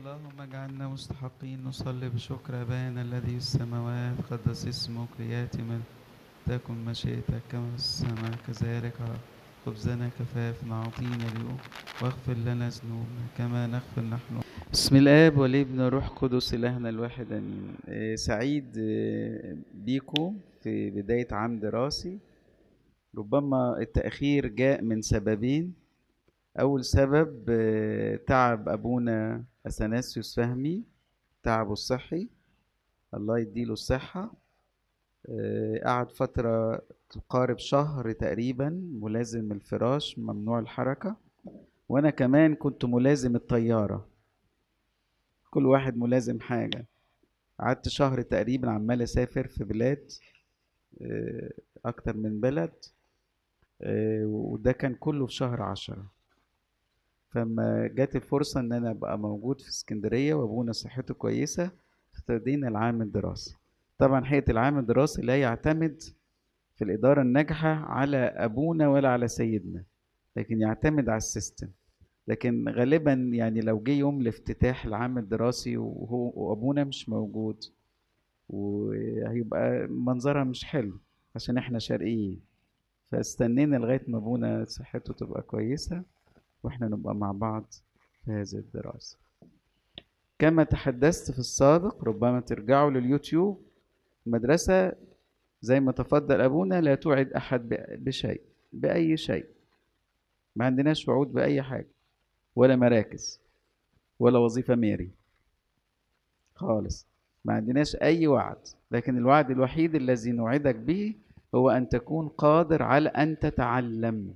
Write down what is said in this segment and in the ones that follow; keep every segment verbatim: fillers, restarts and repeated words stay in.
اللهم اجعلنا مستحقين نصلي بشكر أبانا الذي في السماوات، قدس اسمك، ليأتي من تكن مشيئتك كما في السماء كذلك على خبزنا كفافنا أعطينا اليوم، واغفر لنا ذنوبنا كما نغفر نحن. بسم الآب والابن والروح القدس إلهنا الواحد آمين. آه، سعيد آه، بيكم في بداية عام دراسي. ربما التأخير جاء من سببين. أول سبب آه، تعب أبونا أثناسيوس فهمي، تعبه الصحي، الله يديله الصحة. آه، قعد فترة تقارب شهر تقريبا ملازم الفراش، ممنوع الحركة، وأنا كمان كنت ملازم الطيارة، كل واحد ملازم حاجة. قعدت شهر تقريبا عمال أسافر في بلاد، آه، أكتر من بلد، آه، وده كان كله في شهر عشرة. فما جات الفرصة إن أنا أبقى موجود في اسكندرية وأبونا صحته كويسة، ابتدينا العام الدراسي. طبعا حقيقة العام الدراسي لا يعتمد في الإدارة الناجحة على أبونا ولا على سيدنا، لكن يعتمد على السيستم. لكن غالبا يعني لو جه يوم لافتتاح العام الدراسي وهو وأبونا مش موجود، وهيبقى منظرها مش حلو عشان احنا شرقيين. فاستنينا لغاية ما أبونا صحته تبقى كويسة واحنا نبقى مع بعض في هذه الدراسة. كما تحدثت في السابق، ربما ترجعوا لليوتيوب، المدرسة زي ما تفضل أبونا لا توعد أحد بشيء، بأي شيء. ما عندناش وعود بأي حاجة، ولا مراكز، ولا وظيفة ميري خالص. ما عندناش أي وعد، لكن الوعد الوحيد الذي نوعدك به هو أن تكون قادر على أن تتعلم.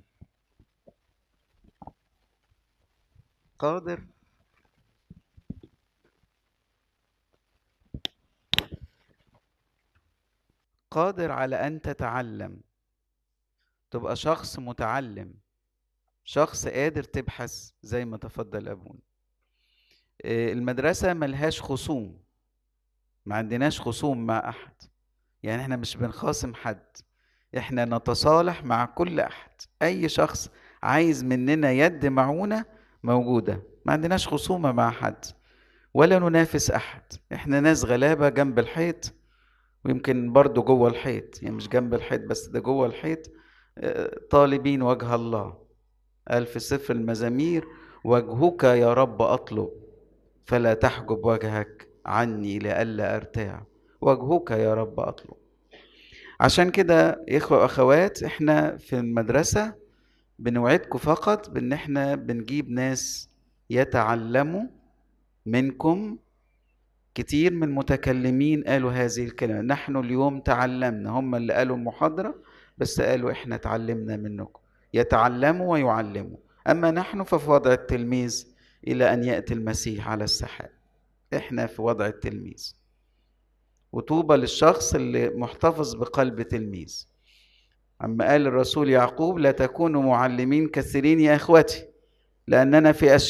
قادر قادر على أن تتعلم، تبقى شخص متعلم، شخص قادر تبحث زي ما تفضل أبونا. المدرسة ملهاش خصوم، ما عندناش خصوم مع أحد، يعني احنا مش بنخاصم حد، احنا نتصالح مع كل أحد. أي شخص عايز مننا يد معونة موجودة، ما عندناش خصومة مع حد ولا ننافس أحد. احنا ناس غلابة جنب الحيط، ويمكن برضو جوه الحيط، يعني مش جنب الحيط بس، ده جوه الحيط، طالبين وجه الله. قال في سفر المزامير: وجهك يا رب أطلب فلا تحجب وجهك عني لئلا أرتاع. وجهك يا رب أطلب. عشان كده إخوة وأخوات، إحنا في المدرسة بنوعدكم فقط بأن إحنا بنجيب ناس يتعلموا منكم. كتير من المتكلمين قالوا هذه الكلمة: نحن اليوم تعلمنا. هم اللي قالوا المحاضرة، بس قالوا إحنا تعلمنا منكم. يتعلموا ويعلموا، أما نحن ففي وضع التلميذ إلى أن يأتي المسيح على السحاب. إحنا في وضع التلميذ، وطوبى للشخص اللي محتفظ بقلب تلميذ. أما قال الرسول يعقوب: لا تكونوا معلمين كثيرين يا إخوتي، لأننا في أشياء